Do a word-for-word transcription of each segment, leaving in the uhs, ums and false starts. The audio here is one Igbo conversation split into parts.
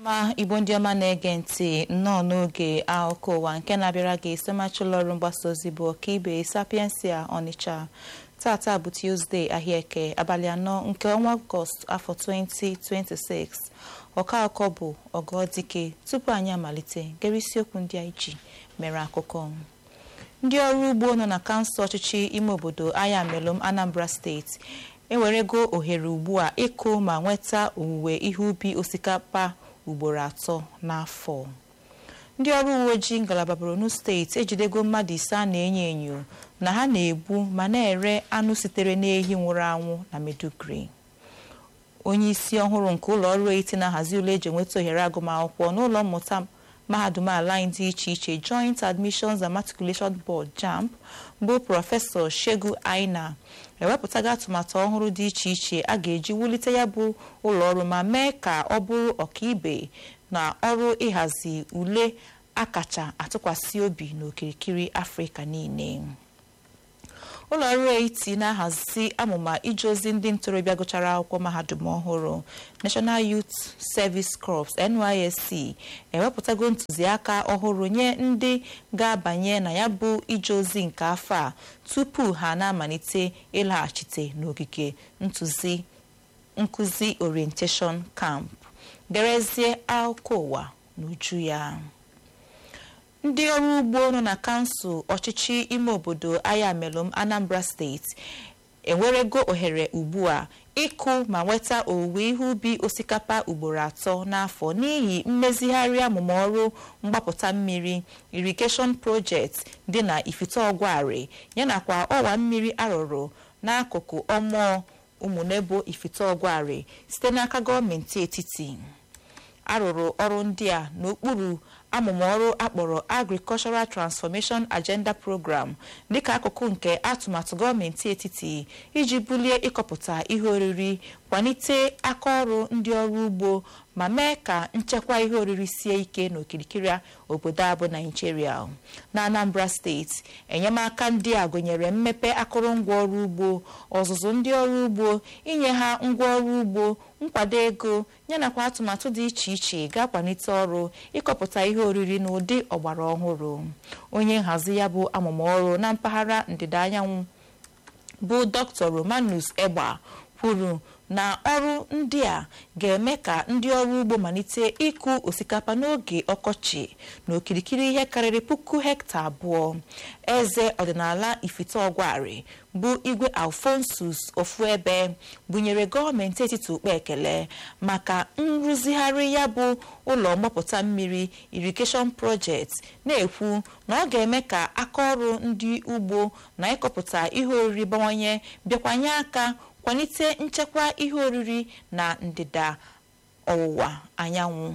ma Igbo ndị ọma na-ege ntị nnọọ n'oge akụkọ ụwa nke na-abịara gị site ụlọọrụ mgbasa ozi bụ Ọkaibe Sapiensia Ọnịcha. Tata bụ Tuesday Ahịaeke abalị anọ nke ọnwa Ọgọst afọ twenty twenty-six. Ọka akụkọ bụ Ọgọdike. Tupu anyị amalite gere isiokwu ndị anyị ji mere akụkọ. Ndị ọrụ ugbo nọ na kansụl ọchịchị ime obodo Ayamelụm Anambra steeti enwerego ohere ugbu a ịkụ ma nweta owuwe ihe ubi osikapa ugboro atọ n'afọ. Ndị ọrụ uwe ojii ngalaba Borno steeti ejidego mmadụ ise a na-enyo enyo na ha na-egbu ma na-ere anụ sitere n'ehi nwụrụ anwụ na Maiduguri. Onye isi ọhụrụ nke ụlọ ọrụ eti na-ahazi ule eji enweta ohere agụmakwụkwọ n'ụlọ mmụta mahadum ala dị iche iche Joint Admissions and Matriculation Board JAMB bụ Prọfesọ Shegu Aina ewepụtago atụmatụ ọhụrụ dị iche iche a ga-eji wulite ya bụ ụlọ ọrụ ma mee ka ọ bụrụ ọkaibe na ọrụ ịhazi ule akacha atụkwasị obi n'okirikiri Afrịka niile. Ụlọ ọrụ eti na-ahazi amụma ije ozi ndị ntorobịa gụchara akwụkwọ mahadum ọhụrụ National Youth Service Corps N Y S C ewepụtago ntụziaka ọhụrụ nye ndị ga-abanye na ya bụ ije ozi nke afọ a tupu ha na-amalite ịlaghachite n'ogige ntụzi nkụzi orientation camp. Gerezie akụkọ ụwa n'uju ya. Ndị ọrụ ugbo nọ na kansụl ọchịchị ime obodo Ayamelụm Anambra steeti enwerego ohere ugbu a ịkụ ma nweta owuwe ihe ubi osikapa ugboro atọ n'afọ n'ihi mmezigharị amụma ọrụ mgbapụta mmiri irrigation project dị na Ifite-Ọgwarị yanakwa ọwa mmiri arụrụ n'akụkụ ọmụọ Ụmụnebo Ifite-Ọgwarị site n'aka gọọmenti etiti. Arụrụ ọrụ ndị a n'okpuru amụma ọrụ akpọrọ Agricultural Transformation Agenda Program dịka akụkụ nke atụmatụ gọọmenti etiti iji bulie ịkọpụta ihe oriri, kwalite aka ọrụ ndị ọrụ ugbo ma mee ka nchekwa ihe oriri sie ike n'okirikiri obodo abụ Nigeria. Na Anambra steeti enyemaka ndị a gụnyere mmepe akụrụngwa ọrụ ugbo, ọzụzụ ndị ọrụ ugbo, inye ha ngwa ọrụ ugbo, nkwado ego yanakwa atụmatụ dị iche iche ga-akwalite ọrụ ịkọpụta ihe oriri n'ụdị ọgbara ọhụrụ. Onye nhazi ya bụ amụma ọrụ na mpaghara ndịda anyanwụ bụ Doctor Romanus Egba kwuru na ọrụ ndị a ga-eme ka ndị ọrụ ugbo malite ịkụ osikapa n'oge ọkọchị n'okirikiri ihe karịrị puku hekta abụọ. Eze ọdịnala Ifite-Ọgwarị bụ Igwe Alphonsus Ofuebe bunyere gọọmenti etiti ukpe ekele maka nrụzigharị ya bụ ụlọ mgbapụta mmiri irrigation project, na-ekwu na ọ ga-eme ka aka ọrụ ndị ugbo na ịkọpụta ihe oriri bawanye bịakwanye aka kwalite nchekwa ihe oriri na ndịda ọwụwa anyanwụ.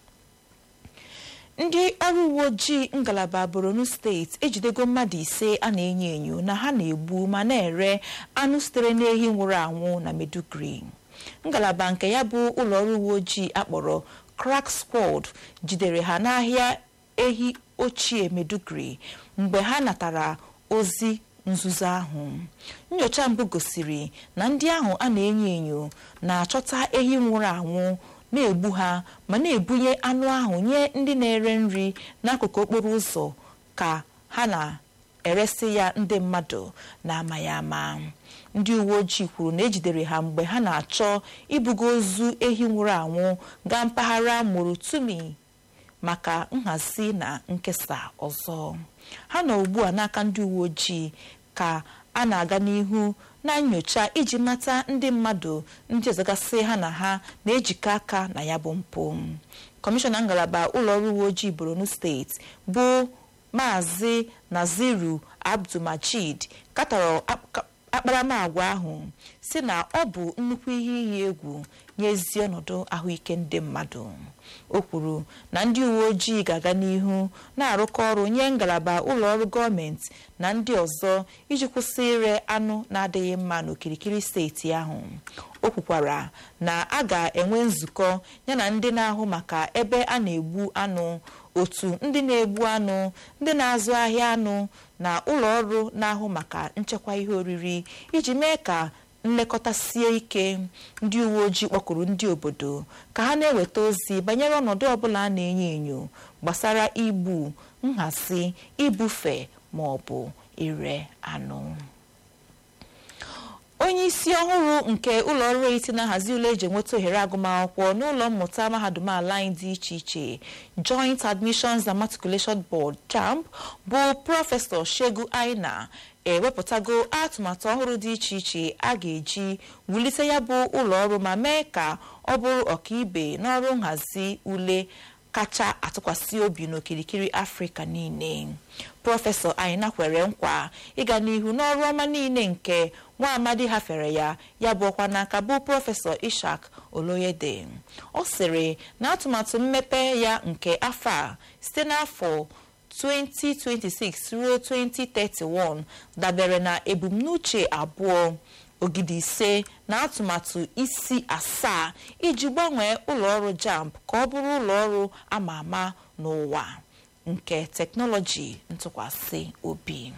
Ndị ọrụ uwe ojii ngalaba Borno steeti ejidego mmadụ ise a na-enyo enyo na ha na-egbu ma na-ere anụ sitere n'ehi nwụrụ anwụ na Maiduguri. Ngalaba nke ya bụ ụlọ ọrụ uwe ojii akpọrọ Crack Squad jidere ha n'ahịa ehi ochie Maiduguri mgbe ha natara ozi nzuzo ahụ. Nnyocha mbụ gosiri na ndị ahụ a na-enyo enyo na-achọta ehi nwụrụ anwụ, na-egbu ha ma na-ebunye anụ ahụ nye ndị na-ere nri n'akụkụ okporo ụzọ ka ha na-eresi ya ndị mmadụ na-amaghị ama. Ndị uwe ojii kwuru na ejidere ha mgbe ha na-achọ ibuga ozu ehi nwụrụ anwụ gaa mpaghara Morotumi maka nhazi na nkesa ọzọ. Ha nọ ugbu a n'aka ndị uwe ojii ka a na-aga n'ihu na nyocha iji mata ndị mmadụ ndị ọzọgasị ha na ha na-ejikọ aka na ya bụ mpụ. Kọmishọna ngalaba ụlọ ọrụ uwe ojii Borno steeti bụ Maazị Naziru Abdulmajid katọrọ akparamagwa ahụ si na ọ bụ nnukwu ihe iyi egwu nye ezi ọnọdụ ahụike ndị mmadụ. O kwuru na ndị uwe ojii ga-aga n'ihu na-arụkọ ọrụ nye ngalaba ụlọ ọrụ gọọmenti na ndị ọzọ iji kwụsị ire anụ na-adịghị mma n'okirikiri steeti ahụ. O kwukwara na a ga-enwe nzukọ yana ndị na-ahụ maka ebe a na-egbu anụ, otu ndị na-egbu anụ, ndị na-azụ ahịa anụ na ụlọ ọrụ na-ahụ maka nchekwa ihe oriri iji mee ka nlekọta sie ike. Ndị uwe ojii kpọkuru ndị obodo ka ha na-eweta ozi banyere ọnọdụ ọbụla a na-enyo enyo gbasara igbu, nhazi, ibufe ma ọ bụ ire anụ. Onye isi ọhụrụ nke ụlọ ọrụ etiti na-ahazi ule eji enweta ohere agụmakwụkwọ n'ụlọ mmụta mahadum ala anyị dị iche iche Joint Admissions and Matriculation Board JAMB bụ Prọfesọ Shegun Aina ewepụtago atụmatụ ọhụrụ dị iche iche a ga-eji wulite ya bụ ụlọ ọrụ ma mee ka ọ bụrụ ọkaibe n'ọrụ nhazi ule kacha atụkwasị obi n'okirikiri Afrịka niile. Prọfesọ Aina kwere nkwa ịga n'ihu n'ọrụ ọma niile nke nwa amadi hafere ya ya bụ ọkwa n'aka bụ Prọfesọ Ishak Oloyede. Ọ sịrị na atụmatụ mmepe ya nke afọ a site n'afọ twenty twenty-six ruo twenty thirty-one dabere na ebumnuche abụọ ogidi ise na atụmatụ isi asaa iji gbanwee ụlọọrụ JAMB ka ọ bụrụ ụlọọrụ ama ama n'ụwa nke teknọlọji ntụkwasị obi.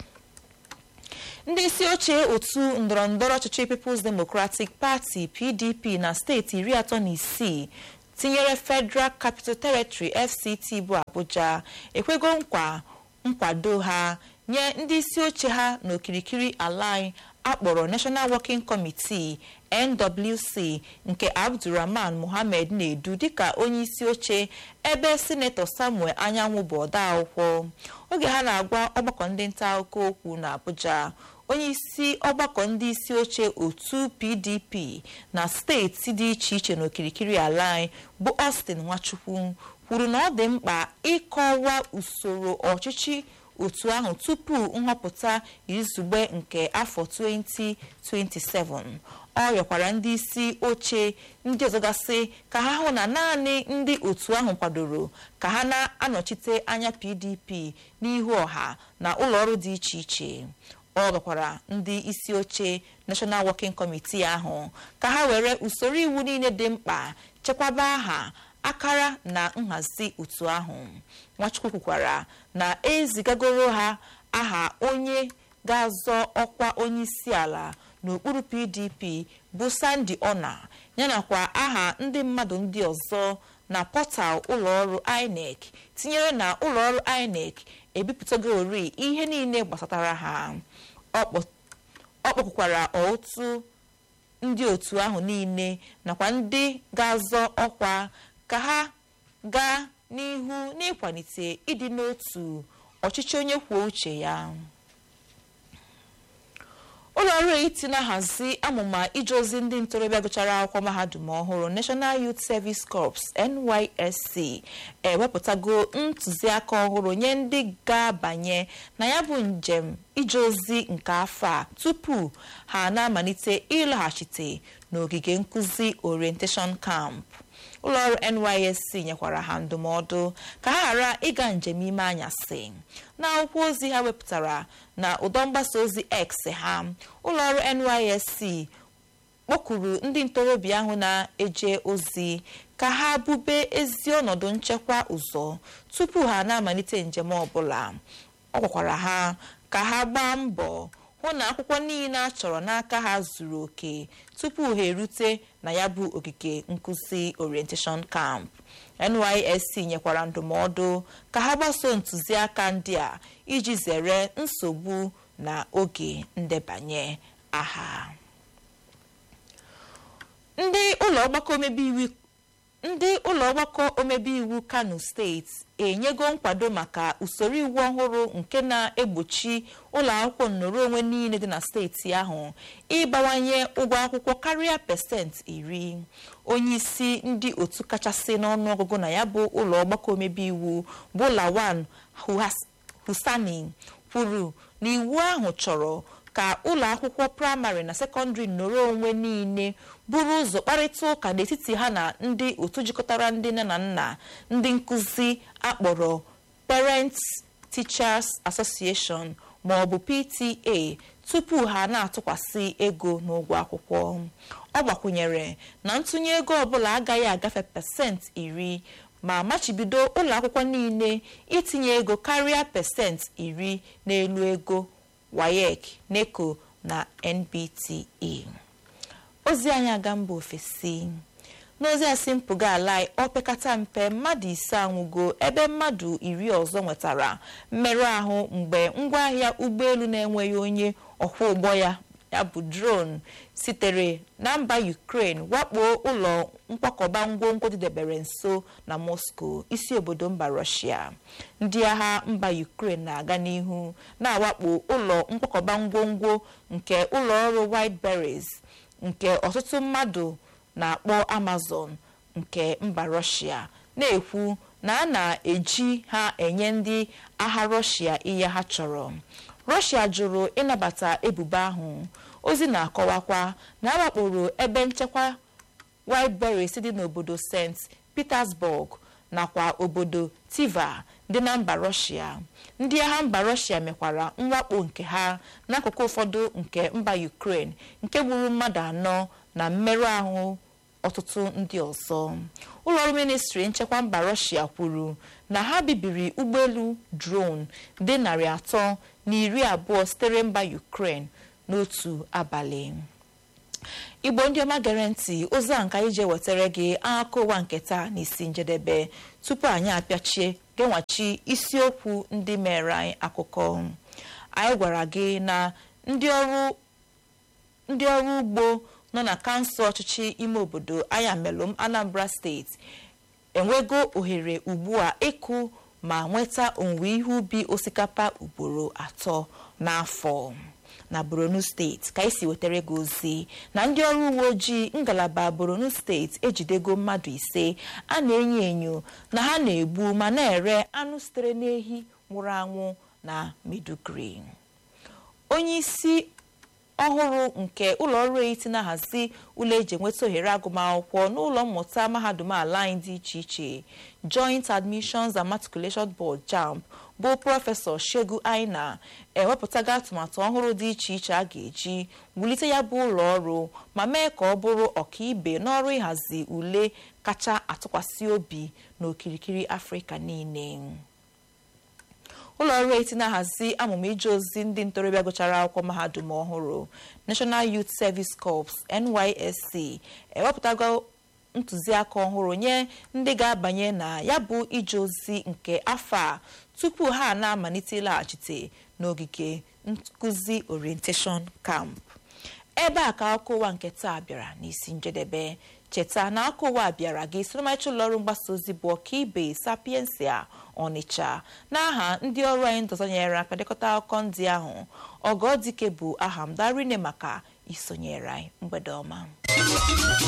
Ndị isi oche otu ndọrọndọrọ ọchịchị People's Democratic Party P D P na steeti iri atọ na isii tinyere Federal Capital Territory F C T bụ Abuja ekwego nkwa nkwado ha nye ndị isi oche ha n'okirikiri ala anyị akpọrọ National Working Committee N W C nke Abdulrahman Mohammed na-edu dịka onye isi oche ebe Sinetọ Samuel Anyanwụ bụ ọdaakwụkwọ. Oge ha na-agwa ọgbakọ ndị nta akụkọ okwu na Abuja, onye isi ọgbakọ ndị isi oche otu P D P na steeti dị iche iche n'okirikiri ala anyị bụ Austin Nwachukwu kwuru na ọ dị mkpa ịkọwa usoro ọchịchị otu ahụ tupu nhọpụta izugbe nke afọ twenty twenty-seven. Ọ rịọkwara ndị isi oche ndị ọzọ gasị ka ha hụ na naanị ndị otu ahụ kwadoro ka ha na-anọchite anya P D P n'ihu ọha na ụlọọrụ dị iche iche. Ọ gwakwara ndị isi oche National Working Committee ahụ ka ha were usoro iwu niile dị mkpa chekwaba aha, akara na nhazi otu ahụ. Nwachukwu kwukwara na ezigagoro ha aha onye ga-azọ ọkwa onye isi ala n'okpuru P D P bụ Sandy Ona yanakwa aha ndị mmadụ ndị ọzọ na pọtal ụlọọrụ I N E C tinyere na ụlọọrụ I N E C ebipụtagori ihe niile gbasatara ha. Ọ kpọkwara otu ndị otu ahụ niile nakwa ndị ga-azọ ọkwa ka ha gaa n'ihu n'ịkwalite ịdị n'otu ọchịchị onye kwuo uche ya. Ụlọọrụ etiti na-ahazi amụma ije ozi ndị ntorobịa gụchara akwụkwọ mahadum ọhụrụ National Youth Service Corps N Y S C ewepụtago ntụziaka ọhụrụ nye ndị ga-abanye na ya bụ njem ije ozi nke afọ a tupu ha na-amalite ịlaghachite n'ogige nkụzi orientation camp. Ụlọọrụ N Y S C nyekwara ha ndụmọdụ ka ha ghara ịga njem ime anyasị. N'akwụkwọ ozi ha wepụtara na ụdọ mgbasa ozi X ha, ụlọọrụ N Y S C kpọkuru ndị ntorobịa ahụ na-eje ozi ka ha bube ezi ọnọdụ nchekwa ụzọ tupu ha na-amalite njem ọbụla. Ọ gwakwara ha ka ha gbaa mbọ hụ na akwụkwọ niile a chọrọ n'aka ha zuru oke tupu ha erute na ya bụ ogige nkụzi orientation camp. N Y S C nyekwara ndụmọdụ ka ha gbasoo ntụziaka ndị a iji zere nsogbu na oge ndebanye aha. Ndị ụlọ ọgbakọ omebe iwu ndị ụlọ ọgbakọ omebe iwu Kano steeti enyego nkwado maka usoro iwu ọhụrụ nke na-egbochi ụlọ akwụkwọ nnọrọ onwe niile dị na steeti ahụ ịbawanye ụgwọ akwụkwọ karịa pasentị iri. Onye isi ndị otu kachasị n'ọnụọgụgụ na ya bụ ụlọ ọgbakọ omebe iwu bụ Lawan Husani kwuru na iwu ahụ chọrọ ka ụlọ akwụkwọ praịmarị na sekọndịrị nnọrọ onwe niile buru ụzọ kparịta ụka n'etiti ha na ndị otu jikọtara ndị nne na nna ndị nkụzi akpọrọ Parents Teachers Association ma ọ bụ P T A tupu ha na-atụkwasị ego n'ụgwọ akwụkwọ. Ọ gbakwunyere na ntụnye ego ọbụla agaghị agafe pasentị iri ma machibido ụlọ akwụkwọ niile itinye ego karịa pasentị iri n'elu ego WAEC, NECO na N B T E. Ozi anyị aga mba ofesi. N'ozi asị mpụga ala opekata mpe mmadụ ise anwụgo ebe mmadụ iri ọzọ nwetara mmerụ ahụ mgbe ngwaahịa ụgbọelu na-enweghị onye ọkwọ ụgbọ ya ya bụ drone sitere na mba Ukraine wakpo ụlọ nkwakọba ngwongwo dịdebere nso na Moscow, isi obodo mba Russia. Ndị agha mba Ukraine na-aga n'ihu na-awakpo ụlọ nkwakọba ngwongwo nke ụlọ ọrụ White Berets nke ọtụtụ mmadụ na-akpọ Amazon nke mba Russia, na-ekwu na a na-eji ha enye ndị agha Russia ihe ha chọrọ. Russia jụrụ ịnabata ebubo ahụ. Ozi na-akọwakwa na awakporo ebe nchekwa White Berets dị n'obodo Saint Petersburg nakwa obodo Tiva dị na mba Russia. Ndị agha mba Russia mekwara mwakpo nke ha n'akụkụ ụfọdụ nke mba Ukraine nke gburu mmadụ anọ na mmerụ ahụ ọtụtụ ndị ọzọ. Ụlọọrụ ministri nchekwa mba Russia kwuru na ha bibiri ụgbọelu drone dị narị atọ na iri abụọ sitere mba Ukraine n'otu abalị. Igbo ndị ọma gere ntị, ozi a nka ije wetara gị akụkọ ụwa nke taa n'isi njedebe. Tupu anyị apịachie genwachi isiokwu ndị mere anyị akụkọ. Anyị gwara gị na ndị ọrụ ndị ọrụ ugbo nọ na kansụl ọchịchị ime obodo Ayamelụm, Anambra steeti enwego ohere ugbu a ịkụ ma nweta owuwe ihe ubi osikapa ugboro atọ n'afọ. Na Borno steeti ka isi wetara gị ozi na ndị ọrụ uwe ojii ngalaba Borno steeti ejidego mmadụ ise a na-enyo enyo na ha na-egbu ma na-ere anụ sitere n'ehi nwụrụ anwụ na Maiduguri. Onye isi ọhụrụ nke ụlọ ọrụ etiti na-ahazi ụlọ eji enweta ohere agụmakwụkwọ n'ụlọ mmụta mahadum ala anyị dị iche iche Joint Admissions and Matriculation Board JAMB bụ prọfesọ Shegu Aina ewepụtaga atụmatụ ọhụrụ dị iche iche a ga-eji wulite ya bụ ụlọ ọrụ ma mee ka ọ bụrụ ọkaibe n'ọrụ ịhazi ule kacha atụkwasị obi n'okirikiri Afrịka niile. Ụlọ ọrụ etiti na-ahazi amụma ije ozi ndị ntorobịa gụchara akwụkwọ mahadum ọhụrụ National Youth Service Corps N Y S C ewepụtago ntụziaka ọhụrụ nye ndị ga-abanye na ya bụ ije ozi nke afọ a tupu ha na-amalite ịlaghachite n'ogige nkụzi orientation camp. Ebe a ka akụkọ ụwa nke taa bịara n'isi njedebe. Cheta na akụkọ ụwa bịara gị soromachi ụlọ ọrụ mgbasa ozi bụ ọkaibe Sapiensia Ọnịcha n'aha ndị ọrụ anyị ndọzọnyere aka dekọta akụkọ ndị ahụ. Ọgọdike bụ aha m, darine maka isonyere anyị. Mgbede ọma.